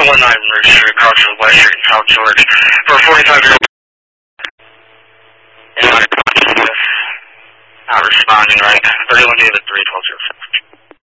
119 Route Street, crossing West Street in South George. For a 45-year-old not responding right. 31 David 3, 1207.